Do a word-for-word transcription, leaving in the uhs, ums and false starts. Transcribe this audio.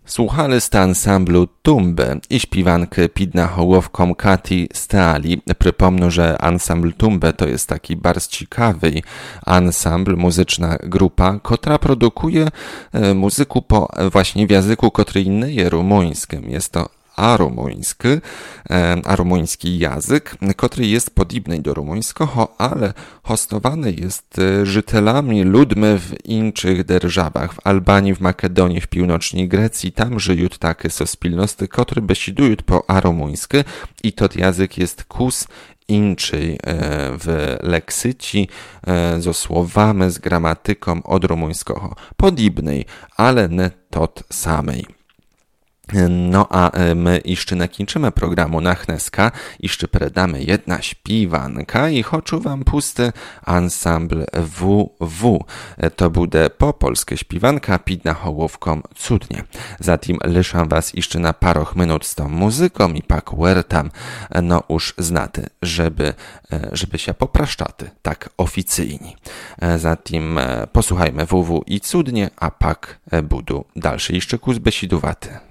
Słuchali z ansamblu Tumby i śpiewankę pід nahołowką Kati Stali. Przypomnę, że ansambl Tumby to jest taki bardzo ciekawy ansambl, muzyczna grupa, która produkuje muzyku po właśnie w języku, który nie jest rumuńskim. Jest to arumuński, a rumuński język, który jest podobny do rumuńskiego, ale hostowany jest żytelami, ludźmi w innych державach, w Albanii, w Makedonii, w północnej Grecji. Tam żyją takie sospilności, które besidują po arumuńsku i to język jest kus inczej w leksyci, ze słowami, z gramatyką od rumuńskiego. Podobnej, ale nie tot samej. No a my jeszcze nie kończymy programu na Chneska, jeszcze predamy jedna śpiewanka i chcę wam pusty ansambl W W. To będzie po polskie śpiewanka pід nahołowką Cudnie. Zatem liszam was jeszcze na paroch minut z tą muzyką i pak wertam, no już znaty, żeby, żeby się popraszczaty, tak oficyjni. Zatem posłuchajmy W W i Cudnie, a pak budu dalszy jeszcze kus besidowaty.